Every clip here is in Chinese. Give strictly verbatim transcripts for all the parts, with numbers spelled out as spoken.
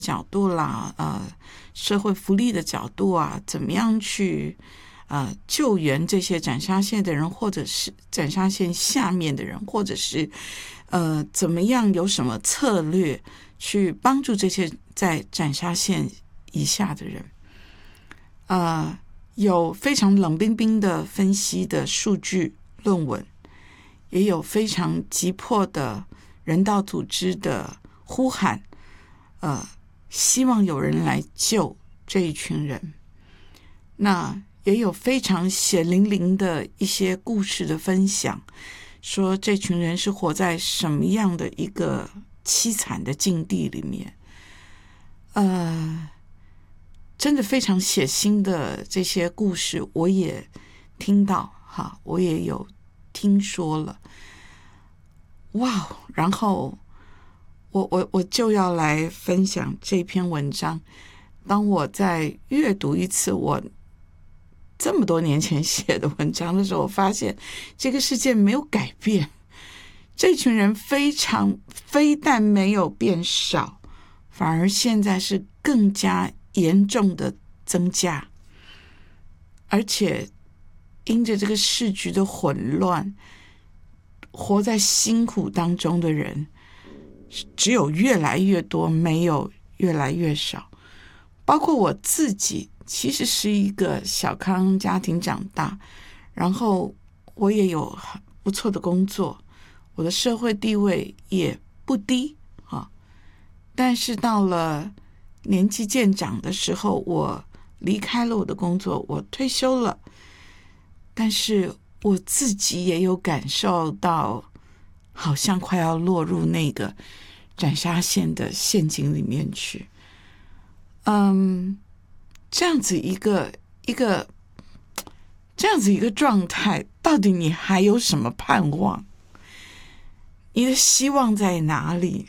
角度啦，呃，社会福利的角度啊，怎么样去呃救援这些斩杀线的人，或者是斩杀线下面的人，或者是呃怎么样有什么策略去帮助这些在斩杀线以下的人。呃，有非常冷冰冰的分析的数据论文，也有非常急迫的人道组织的呼喊，呃，希望有人来救这一群人。那也有非常血淋淋的一些故事的分享，说这群人是活在什么样的一个凄惨的境地里面。呃，真的非常血腥的这些故事，我也听到哈，我也有听说了。哇，然后我我我就要来分享这篇文章。当我在阅读一次我这么多年前写的文章的时候，我发现这个世界没有改变，这群人非常非但没有变少，反而现在是更加严重的增加。而且因着这个世局的混乱，活在辛苦当中的人只有越来越多，没有越来越少。包括我自己其实是一个小康家庭长大，然后我也有不错的工作，我的社会地位也不低啊。但是到了年纪渐长的时候，我离开了我的工作，我退休了。但是我自己也有感受到，好像快要落入那个斩杀线的陷阱里面去。嗯，这样子一个一个这样子一个状态，到底你还有什么盼望？你的希望在哪里？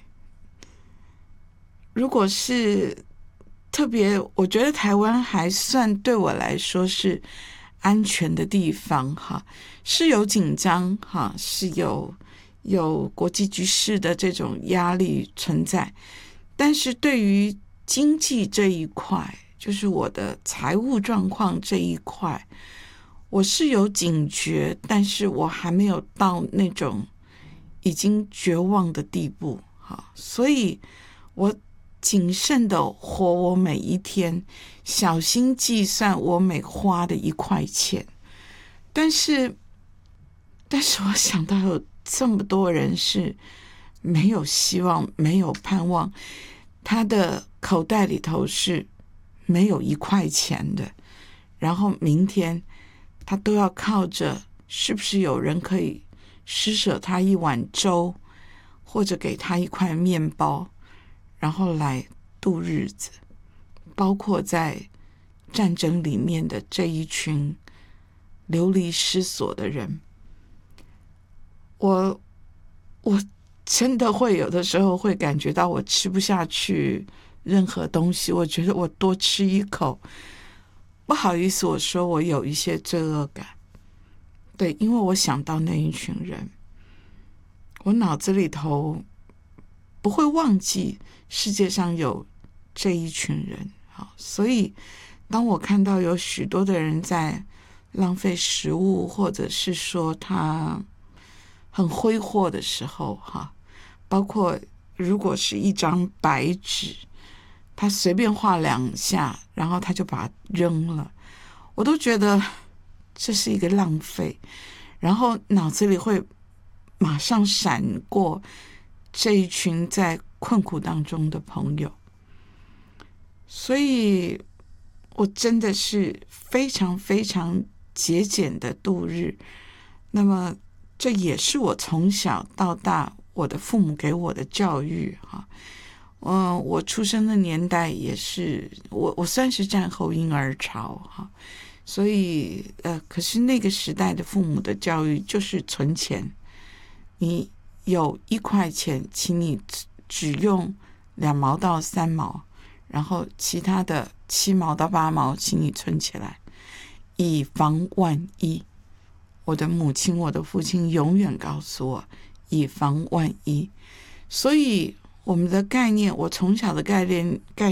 如果是特别，我觉得台湾还算对我来说是安全的地方哈，是有紧张哈，是有有国际局势的这种压力存在，但是对于经济这一块，就是我的财务状况这一块，我是有警觉，但是我还没有到那种已经绝望的地步哈，所以我谨慎的活我每一天，小心计算我每花的一块钱。但是但是我想到有这么多人是没有希望，没有盼望，他的口袋里头是没有一块钱的，然后明天他都要靠着是不是有人可以施舍他一碗粥，或者给他一块面包，然后来度日子。包括在战争里面的这一群流离失所的人，我我真的会有的时候会感觉到我吃不下去任何东西，我觉得我多吃一口，不好意思，我说我有一些罪恶感。对，因为我想到那一群人，我脑子里头不会忘记世界上有这一群人。好，所以当我看到有许多的人在浪费食物，或者是说他很挥霍的时候哈，包括如果是一张白纸，他随便画两下，然后他就把它扔了，我都觉得这是一个浪费，然后脑子里会马上闪过这一群在困苦当中的朋友。所以我真的是非常非常节俭的度日。那么这也是我从小到大我的父母给我的教育哈。嗯，我出生的年代也是我我算是战后婴儿潮哈，所以呃，可是那个时代的父母的教育就是存钱，你有一块钱，请你只用两毛到三毛，然后其他的七毛到八毛，请你存起来，以防万一。我的母亲，我的父亲永远告诉我，以防万一。所以我们的概念，我从小的概念概